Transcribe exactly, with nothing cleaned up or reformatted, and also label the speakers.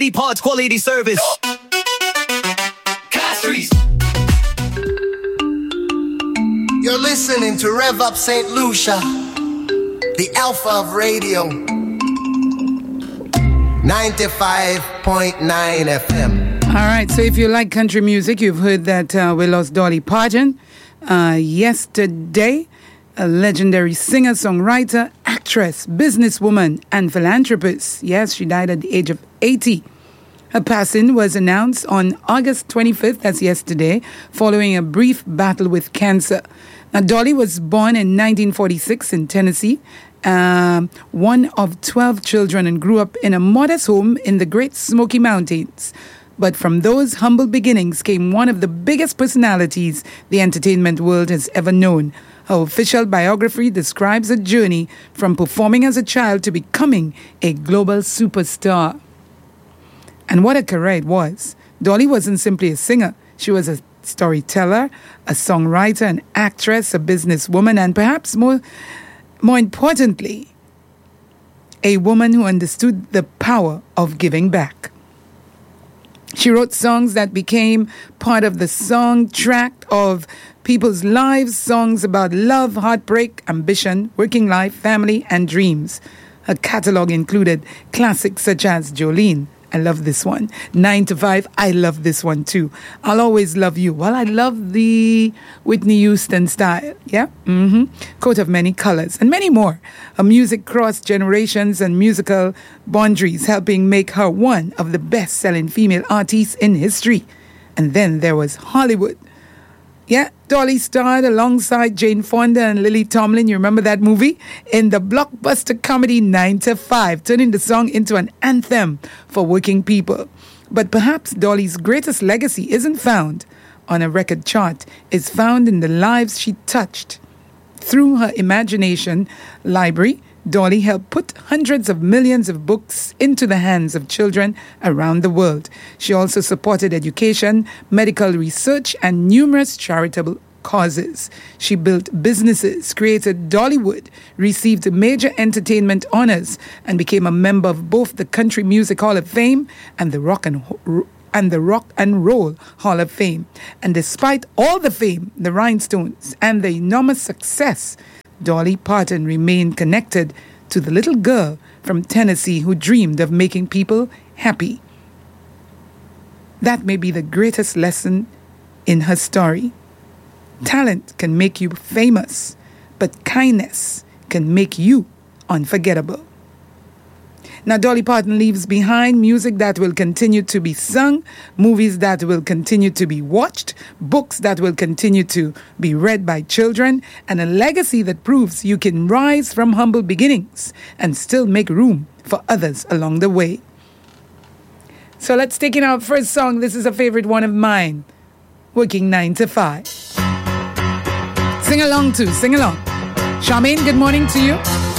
Speaker 1: Quality parts, quality service. Castries.
Speaker 2: You're listening to Rev Up Saint Lucia, the alpha of radio. ninety-five point nine F M.
Speaker 3: All right, so if you like country music, you've heard that uh, we lost Dolly Parton uh, yesterday. A legendary singer, songwriter, actress, businesswoman, and philanthropist. Yes, she died at the age of eighty. Her passing was announced on August twenty-fifth, that's yesterday, following a brief battle with cancer. Now, Dolly was born in nineteen forty-six in Tennessee, um, one of twelve children, and grew up in a modest home in the Great Smoky Mountains. But from those humble beginnings came one of the biggest personalities the entertainment world has ever known. Her official biography describes a journey from performing as a child to becoming a global superstar. And what a career it was. Dolly wasn't simply a singer. She was a storyteller, a songwriter, an actress, a businesswoman, and perhaps more, more importantly, a woman who understood the power of giving back. She wrote songs that became part of the song track of people's lives, songs about love, heartbreak, ambition, working life, family, and dreams. Her catalog included classics such as Jolene, I love this one. Nine to Five, I love this one too. I'll Always Love You. Well, I love the Whitney Houston style. Yeah? Mm-hmm. Coat of Many Colors, and many more. Her music crossed generations and musical boundaries, helping make her one of the best-selling female artists in history. And then there was Hollywood. Yeah, Dolly starred alongside Jane Fonda and Lily Tomlin, you remember that movie? In the blockbuster comedy Nine to Five, turning the song into an anthem for working people. But perhaps Dolly's greatest legacy isn't found on a record chart. It's found in the lives she touched. Through her imagination library, Dolly helped put hundreds of millions of books into the hands of children around the world. She also supported education, medical research, and numerous charitable causes. She built businesses, created Dollywood, received major entertainment honors, and became a member of both the Country Music Hall of Fame and the Rock and and the Rock and Roll Hall of Fame. And despite all the fame, the rhinestones, and the enormous success, Dolly Parton remained connected to the little girl from Tennessee who dreamed of making people happy. That may be the greatest lesson in her story. Talent can make you famous, but kindness can make you unforgettable. Now, Dolly Parton leaves behind music that will continue to be sung, movies that will continue to be watched, books that will continue to be read by children, and a legacy that proves you can rise from humble beginnings and still make room for others along the way. So let's take in our first song. This is a favorite one of mine, Working Nine to Five. Sing along too, sing along. Charmaine, good morning to you.